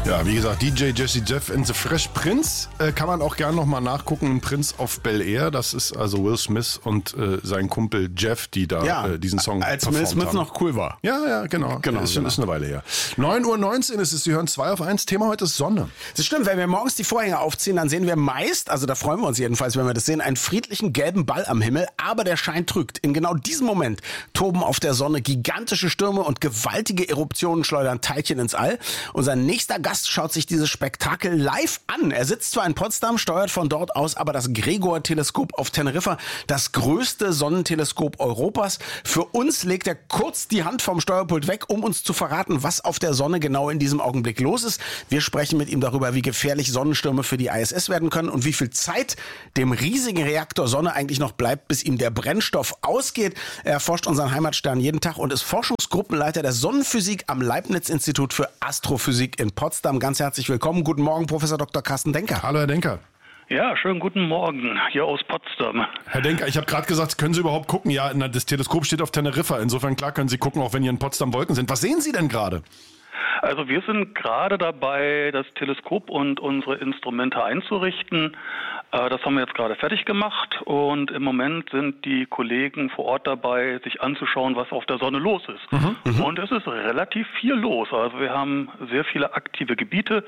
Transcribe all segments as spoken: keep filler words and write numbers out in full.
Ja, wie gesagt, D J Jazzy Jeff and the Fresh Prince äh, kann man auch gerne nochmal nachgucken. Prince of Bel-Air, das ist also Will Smith und äh, sein Kumpel Jeff, die da ja, äh, diesen Song als Will Smith haben. Noch cool war. Ja, ja, genau. genau ist, genau. ist eine Weile her. neun Uhr neunzehn ist es, Sie hören zwei auf eins. Thema heute ist Sonne. Das stimmt, wenn wir morgens die Vorhänge aufziehen, dann sehen wir meist, also da freuen wir uns jedenfalls, wenn wir das sehen, einen friedlichen gelben Ball am Himmel, aber der Schein trügt. In genau diesem Moment toben auf der Sonne gigantische Stürme und gewaltige Eruptionen schleudern Teilchen ins All. Unser nächster Gast schaut sich dieses Spektakel live an. Er sitzt zwar in Potsdam, steuert von dort aus aber das Gregor-Teleskop auf Teneriffa, das größte Sonnenteleskop Europas. Für uns legt er kurz die Hand vom Steuerpult weg, um uns zu verraten, was auf der Sonne genau in diesem Augenblick los ist. Wir sprechen mit ihm darüber, wie gefährlich Sonnenstürme für die I S S werden können und wie viel Zeit dem riesigen Reaktor Sonne eigentlich noch bleibt, bis ihm der Brennstoff ausgeht. Er erforscht unseren Heimatstern jeden Tag und ist Forschungsgruppenleiter der Sonnenphysik am Leibniz-Institut für Astrophysik in Potsdam. Ganz herzlich willkommen. Guten Morgen, Professor Doktor Carsten Denker. Hallo, Herr Denker. Ja, schönen guten Morgen, hier aus Potsdam. Herr Denker, ich habe gerade gesagt, können Sie überhaupt gucken? Ja, das Teleskop steht auf Teneriffa. Insofern, klar, können Sie gucken, auch wenn hier in Potsdam Wolken sind. Was sehen Sie denn gerade? Also wir sind gerade dabei, das Teleskop und unsere Instrumente einzurichten. Das haben wir jetzt gerade fertig gemacht und im Moment sind die Kollegen vor Ort dabei, sich anzuschauen, was auf der Sonne los ist. Mhm, und es ist relativ viel los. Also wir haben sehr viele aktive Gebiete.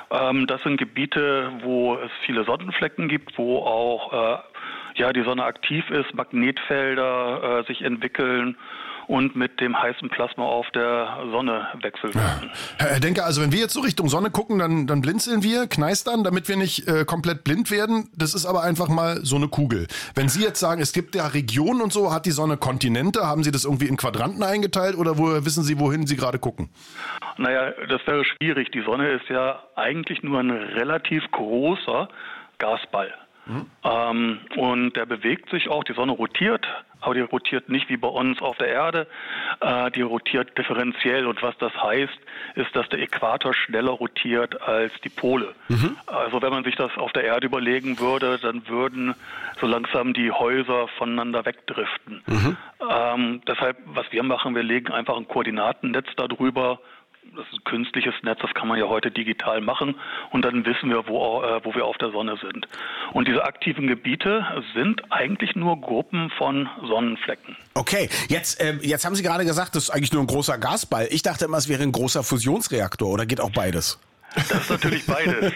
Das sind Gebiete, wo es viele Sonnenflecken gibt, wo auch ja, die Sonne aktiv ist, Magnetfelder sich entwickeln und mit dem heißen Plasma auf der Sonne wechseln. Ja. Herr Denker, also wenn wir jetzt so Richtung Sonne gucken, dann, dann blinzeln wir, kneistern, damit wir nicht äh, komplett blind werden. Das ist aber einfach mal so eine Kugel. Wenn Sie jetzt sagen, es gibt ja Regionen und so, hat die Sonne Kontinente, haben Sie das irgendwie in Quadranten eingeteilt oder wo, wissen Sie, wohin Sie gerade gucken? Naja, das wäre schwierig. Die Sonne ist ja eigentlich nur ein relativ großer Gasball. Mhm. Ähm, und der bewegt sich auch, die Sonne rotiert, aber die rotiert nicht wie bei uns auf der Erde, äh, die rotiert differenziell und was das heißt, ist, dass der Äquator schneller rotiert als die Pole. Mhm. Also wenn man sich das auf der Erde überlegen würde, dann würden so langsam die Häuser voneinander wegdriften. Mhm. Ähm, deshalb, was wir machen, wir legen einfach ein Koordinatennetz darüber. Das ist ein künstliches Netz, das kann man ja heute digital machen und dann wissen wir, wo, äh, wo wir auf der Sonne sind. Und diese aktiven Gebiete sind eigentlich nur Gruppen von Sonnenflecken. Okay, jetzt, äh, jetzt haben Sie gerade gesagt, das ist eigentlich nur ein großer Gasball. Ich dachte immer, es wäre ein großer Fusionsreaktor, oder geht auch beides? Das ist natürlich beides.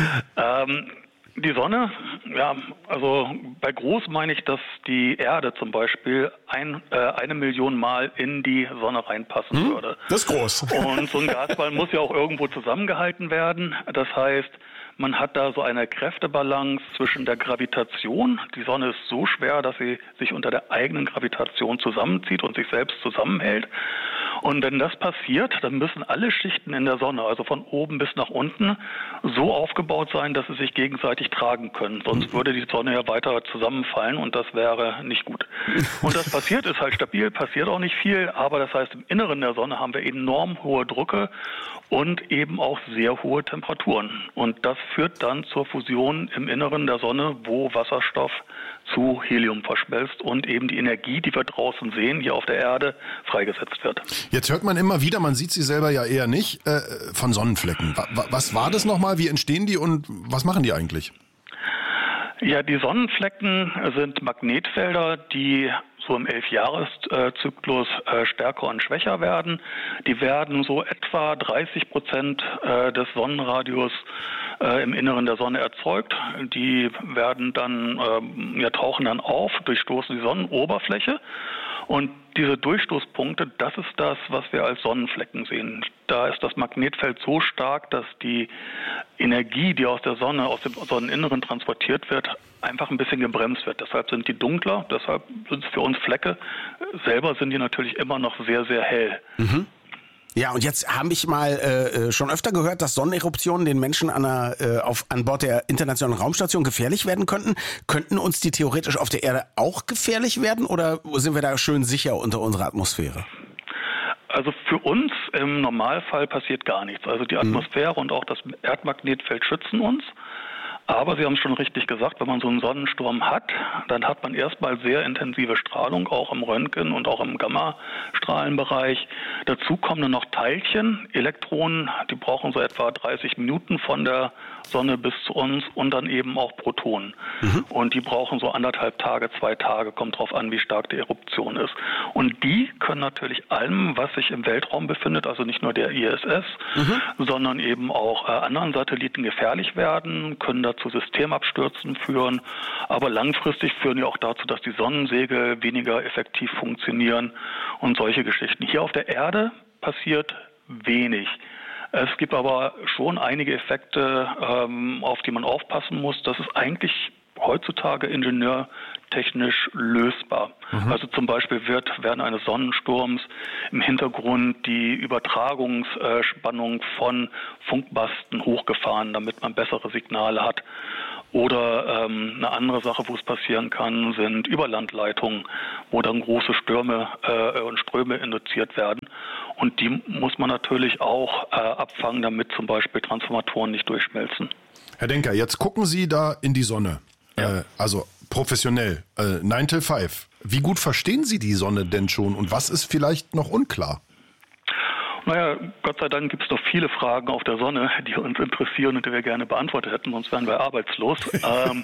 ähm, Die Sonne, ja, also bei groß meine ich, dass die Erde zum Beispiel ein, äh, eine Million Mal in die Sonne reinpassen hm, würde. Das ist groß. Und so ein Gasball muss ja auch irgendwo zusammengehalten werden. Das heißt, man hat da so eine Kräftebalance zwischen der Gravitation. Die Sonne ist so schwer, dass sie sich unter der eigenen Gravitation zusammenzieht und sich selbst zusammenhält. Und wenn das passiert, dann müssen alle Schichten in der Sonne, also von oben bis nach unten, so aufgebaut sein, dass sie sich gegenseitig tragen können. Sonst würde die Sonne ja weiter zusammenfallen und das wäre nicht gut. Und das passiert, ist halt stabil, passiert auch nicht viel, aber das heißt, im Inneren der Sonne haben wir enorm hohe Drucke und eben auch sehr hohe Temperaturen. Und das führt dann zur Fusion im Inneren der Sonne, wo Wasserstoff zu Helium verschmilzt und eben die Energie, die wir draußen sehen, hier auf der Erde, freigesetzt wird. Jetzt hört man immer wieder, man sieht sie selber ja eher nicht, äh, von Sonnenflecken. Was war das nochmal? Wie entstehen die und was machen die eigentlich? Ja, die Sonnenflecken sind Magnetfelder, die so im Elfjahreszyklus äh, stärker und schwächer werden. Die werden so etwa dreißig Prozent äh, des Sonnenradius äh, im Inneren der Sonne erzeugt. Die werden dann, äh, ja, tauchen dann auf, durchstoßen die Sonnenoberfläche. Und diese Durchstoßpunkte, das ist das, was wir als Sonnenflecken sehen. Da ist das Magnetfeld so stark, dass die Energie, die aus der Sonne, aus dem Sonneninneren transportiert wird, einfach ein bisschen gebremst wird. Deshalb sind die dunkler, deshalb sind es für uns Flecke. Selber sind die natürlich immer noch sehr, sehr hell. Mhm. Ja, und jetzt habe ich mal äh, schon öfter gehört, dass Sonneneruptionen den Menschen an, der, äh, auf, an Bord der Internationalen Raumstation gefährlich werden könnten. Könnten uns die theoretisch auf der Erde auch gefährlich werden oder sind wir da schön sicher unter unserer Atmosphäre? Also für uns im Normalfall passiert gar nichts. Also die Atmosphäre mhm. und auch das Erdmagnetfeld schützen uns. Aber Sie haben es schon richtig gesagt, wenn man so einen Sonnensturm hat, dann hat man erstmal sehr intensive Strahlung, auch im Röntgen und auch im Gammastrahlenbereich. Dazu kommen dann noch Teilchen, Elektronen, die brauchen so etwa dreißig Minuten von der Sonne bis zu uns und dann eben auch Protonen. Mhm. Und die brauchen so anderthalb Tage, zwei Tage, kommt drauf an, wie stark die Eruption ist. Und die können natürlich allem, was sich im Weltraum befindet, also nicht nur der I S S, mhm. sondern eben auch äh, anderen Satelliten gefährlich werden, können dazu Systemabstürzen führen, aber langfristig führen die auch dazu, dass die Sonnensegel weniger effektiv funktionieren und solche Geschichten. Hier auf der Erde passiert wenig. Es gibt aber schon einige Effekte, ähm, auf die man aufpassen muss. Das ist eigentlich heutzutage ingenieurtechnisch lösbar. Mhm. Also zum Beispiel wird während eines Sonnensturms im Hintergrund die Übertragungsspannung von Funkmasten hochgefahren, damit man bessere Signale hat. Oder ähm, eine andere Sache, wo es passieren kann, sind Überlandleitungen, wo dann große Stürme äh, und Ströme induziert werden. Und die muss man natürlich auch äh, abfangen, damit zum Beispiel Transformatoren nicht durchschmelzen. Herr Denker, jetzt gucken Sie da in die Sonne. Ja. Äh, also professionell, äh, nine till five. Wie gut verstehen Sie die Sonne denn schon und was ist vielleicht noch unklar? Naja, Gott sei Dank gibt es doch viele Fragen auf der Sonne, die uns interessieren und die wir gerne beantwortet hätten, sonst wären wir arbeitslos. ähm,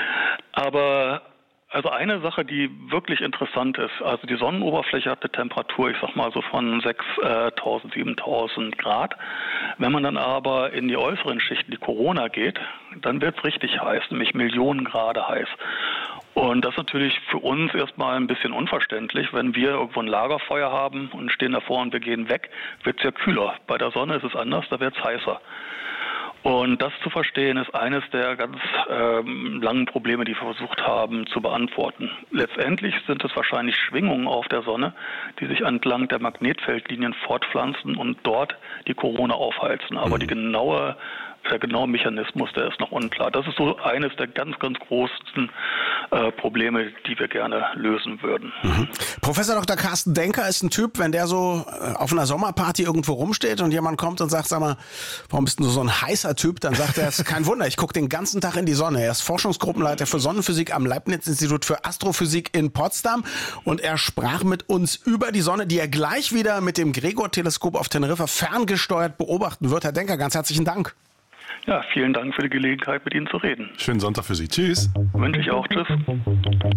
aber also eine Sache, die wirklich interessant ist, also die Sonnenoberfläche hat eine Temperatur, ich sag mal so von sechstausend, siebentausend Grad. Wenn man dann aber in die äußeren Schichten, die Corona geht, dann wird es richtig heiß, nämlich Millionen Grad heiß. Und das ist natürlich für uns erstmal ein bisschen unverständlich. Wenn wir irgendwo ein Lagerfeuer haben und stehen davor und wir gehen weg, wird es ja kühler. Bei der Sonne ist es anders, da wird es heißer. Und das zu verstehen, ist eines der ganz ähm, langen Probleme, die wir versucht haben zu beantworten. Letztendlich sind es wahrscheinlich Schwingungen auf der Sonne, die sich entlang der Magnetfeldlinien fortpflanzen und dort die Corona aufheizen. Aber mhm. die genaue Der genaue Mechanismus, der ist noch unklar. Das ist so eines der ganz, ganz großen äh, Probleme, die wir gerne lösen würden. Mhm. Professor Doktor Carsten Denker ist ein Typ, wenn der so auf einer Sommerparty irgendwo rumsteht und jemand kommt und sagt, sag mal, warum bist du so ein heißer Typ? Dann sagt er, es ist kein Wunder, ich gucke den ganzen Tag in die Sonne. Er ist Forschungsgruppenleiter für Sonnenphysik am Leibniz-Institut für Astrophysik in Potsdam und er sprach mit uns über die Sonne, die er gleich wieder mit dem Gregor-Teleskop auf Teneriffa ferngesteuert beobachten wird. Herr Denker, ganz herzlichen Dank. Ja, vielen Dank für die Gelegenheit, mit Ihnen zu reden. Schönen Sonntag für Sie. Tschüss. Wünsche ich auch. Tschüss.